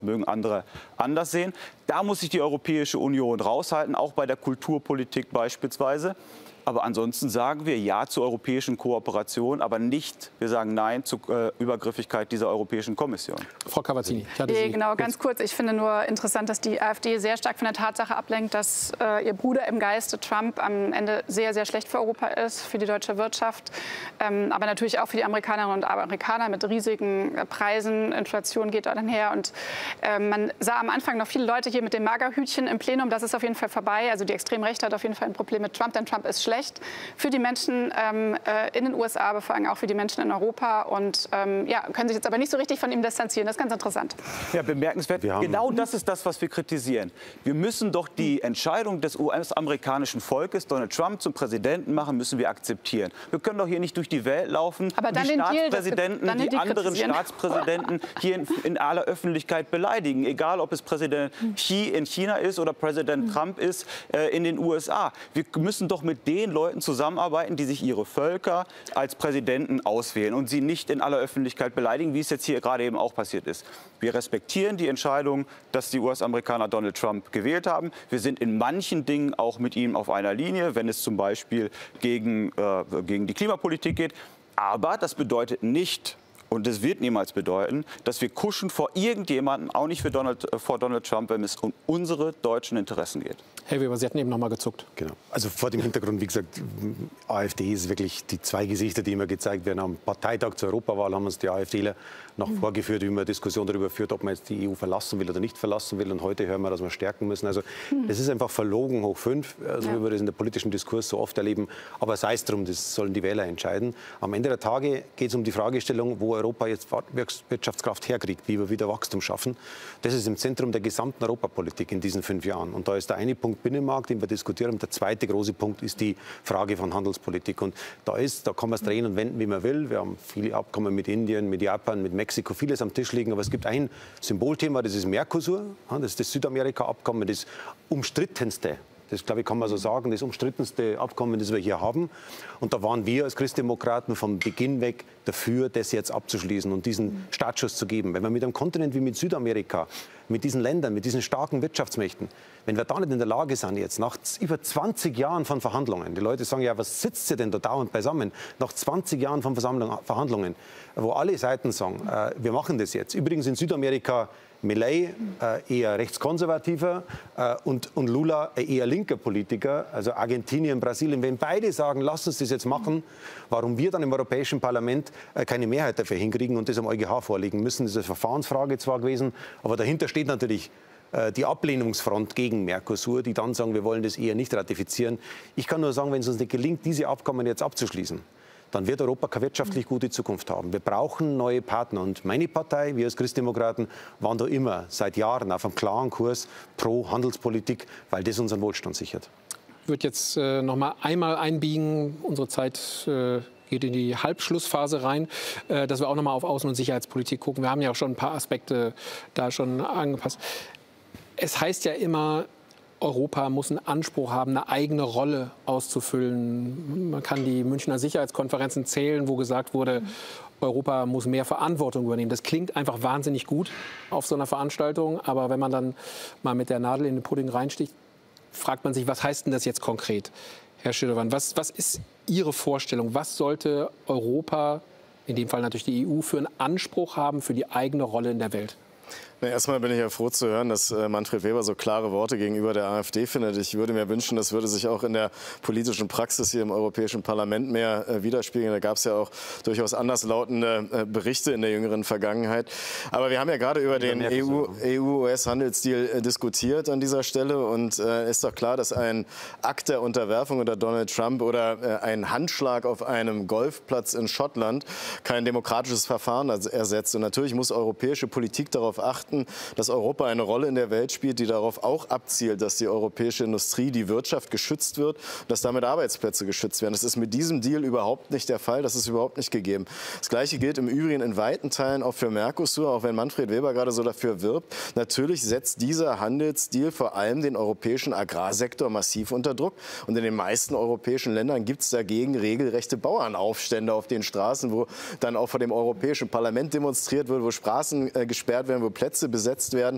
Mögen andere anders sehen. Da muss sich die Europäische Union raushalten, auch bei der Kulturpolitik beispielsweise. Aber ansonsten sagen wir Ja zur europäischen Kooperation, aber nicht, wir sagen Nein zur Übergriffigkeit dieser Europäischen Kommission. Frau Cavazzini. Genau, ganz kurz. Ich finde nur interessant, dass die AfD sehr stark von der Tatsache ablenkt, dass ihr Bruder im Geiste Trump am Ende sehr, sehr schlecht für Europa ist, für die deutsche Wirtschaft, aber natürlich auch für die Amerikanerinnen und Amerikaner mit riesigen Preisen. Inflation geht dort einher. Und man sah am Anfang noch viele Leute hier mit dem Magerhütchen im Plenum. Das ist auf jeden Fall vorbei. Also die extreme Rechte hat auf jeden Fall ein Problem mit Trump, denn Trump ist schlecht für die Menschen in den USA, aber vor allem auch für die Menschen in Europa. Und ja, können sich jetzt aber nicht so richtig von ihm distanzieren. Das ist ganz interessant. Ja, bemerkenswert. Genau das ist das, was wir kritisieren. Wir müssen doch die Entscheidung des US-amerikanischen Volkes, Donald Trump zum Präsidenten machen, müssen wir akzeptieren. Wir können doch hier nicht durch die Welt laufen aber und die Staatspräsidenten, die anderen Staatspräsidenten hier in aller Öffentlichkeit beleidigen. Egal, ob es Präsident Xi in China ist oder Präsident Trump ist in den USA. Wir müssen doch mit den Leuten zusammenarbeiten, die sich ihre Völker als Präsidenten auswählen und sie nicht in aller Öffentlichkeit beleidigen, wie es jetzt hier gerade eben auch passiert ist. Wir respektieren die Entscheidung, dass die US-Amerikaner Donald Trump gewählt haben. Wir sind in manchen Dingen auch mit ihm auf einer Linie, wenn es zum Beispiel gegen die Klimapolitik geht. Aber das bedeutet nicht, und es wird niemals bedeuten, dass wir kuschen vor irgendjemandem, auch nicht vor Donald Trump, wenn es um unsere deutschen Interessen geht. Herr Weber, Sie hatten eben noch mal gezuckt. Genau. Also vor dem Hintergrund, wie gesagt, AfD ist wirklich die zwei Gesichter, die immer gezeigt werden. Am Parteitag zur Europawahl haben uns die AfDler noch vorgeführt, wie man eine Diskussion darüber führt, ob man jetzt die EU verlassen will oder nicht verlassen will. Und heute hören wir, dass wir stärken müssen. Also das ist einfach verlogen hoch 5, also wie wir das in der politischen Diskurs so oft erleben. Aber sei es drum, das sollen die Wähler entscheiden. Am Ende der Tage geht es um die Fragestellung, wo Europa jetzt Wirtschaftskraft herkriegt, wie wir wieder Wachstum schaffen. Das ist im Zentrum der gesamten Europapolitik in diesen 5 Jahren. Und da ist der eine Punkt Binnenmarkt, den wir diskutieren. Und der zweite große Punkt ist die Frage von Handelspolitik. Und da kann man es drehen und wenden, wie man will. Wir haben viele Abkommen mit Indien, mit Japan, mit Mexiko, vieles am Tisch liegen. Aber es gibt ein Symbolthema, das ist Mercosur. Das ist das Südamerika-Abkommen, das umstrittenste. Das, glaube ich, kann man so sagen, das umstrittenste Abkommen, das wir hier haben. Und da waren wir als Christdemokraten von Beginn weg dafür, das jetzt abzuschließen und diesen Startschuss zu geben. Wenn wir mit einem Kontinent wie mit Südamerika, mit diesen Ländern, mit diesen starken Wirtschaftsmächten, wenn wir da nicht in der Lage sind, jetzt nach über 20 Jahren von Verhandlungen, die Leute sagen, ja, was sitzt ihr denn da dauernd beisammen? Nach 20 Jahren von Verhandlungen, wo alle Seiten sagen, wir machen das jetzt. Übrigens in Südamerika Milei, eher rechtskonservativer und Lula, eher linker Politiker, also Argentinien, Brasilien. Wenn beide sagen, lasst uns das jetzt machen, warum wir dann im Europäischen Parlament keine Mehrheit dafür hinkriegen und das am EuGH vorlegen müssen, das ist eine Verfahrensfrage zwar gewesen, aber dahinter steht natürlich die Ablehnungsfront gegen Mercosur, die dann sagen, wir wollen das eher nicht ratifizieren. Ich kann nur sagen, wenn es uns nicht gelingt, diese Abkommen jetzt abzuschließen, dann wird Europa keine wirtschaftlich gute Zukunft haben. Wir brauchen neue Partner. Und meine Partei, wir als Christdemokraten, waren da immer seit Jahren auf einem klaren Kurs pro Handelspolitik, weil das unseren Wohlstand sichert. Ich würde jetzt noch mal einmal einbiegen. Unsere Zeit geht in die Halbschlussphase rein, dass wir auch noch mal auf Außen- und Sicherheitspolitik gucken. Wir haben ja auch schon ein paar Aspekte da schon angepasst. Es heißt ja immer, Europa muss einen Anspruch haben, eine eigene Rolle auszufüllen. Man kann die Münchner Sicherheitskonferenzen zählen, wo gesagt wurde, Europa muss mehr Verantwortung übernehmen. Das klingt einfach wahnsinnig gut auf so einer Veranstaltung. Aber wenn man dann mal mit der Nadel in den Pudding reinsticht, fragt man sich, was heißt denn das jetzt konkret? Herr Schirdewan, was ist Ihre Vorstellung? Was sollte Europa, in dem Fall natürlich die EU, für einen Anspruch haben für die eigene Rolle in der Welt? Erstmal bin ich ja froh zu hören, dass Manfred Weber so klare Worte gegenüber der AfD findet. Ich würde mir wünschen, das würde sich auch in der politischen Praxis hier im Europäischen Parlament mehr widerspiegeln. Da gab es ja auch durchaus anderslautende Berichte in der jüngeren Vergangenheit. Aber wir haben ja gerade über den EU-US-Handelsdeal diskutiert an dieser Stelle. Und ist doch klar, dass ein Akt der Unterwerfung unter Donald Trump oder ein Handschlag auf einem Golfplatz in Schottland kein demokratisches Verfahren ersetzt. Und natürlich muss europäische Politik darauf achten, dass Europa eine Rolle in der Welt spielt, die darauf auch abzielt, dass die europäische Industrie, die Wirtschaft geschützt wird und dass damit Arbeitsplätze geschützt werden. Das ist mit diesem Deal überhaupt nicht der Fall. Das ist überhaupt nicht gegeben. Das Gleiche gilt im Übrigen in weiten Teilen auch für Mercosur, auch wenn Manfred Weber gerade so dafür wirbt. Natürlich setzt dieser Handelsdeal vor allem den europäischen Agrarsektor massiv unter Druck. Und in den meisten europäischen Ländern gibt es dagegen regelrechte Bauernaufstände auf den Straßen, wo dann auch vor dem Europäischen Parlament demonstriert wird, wo Straßen gesperrt werden, wo Plätze besetzt werden.